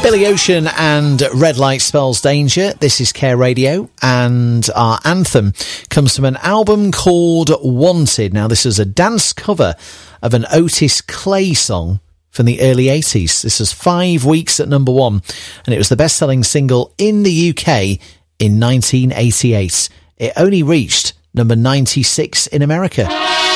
Billy Ocean and Red Light Spells Danger. This is Care Radio, and our anthem comes from an album called Wanted. Now, this is a dance cover of an Otis Clay song from the early 80s. This was 5 weeks at number 1, and it was the best-selling single in the UK in 1988. It only reached number 96 in America.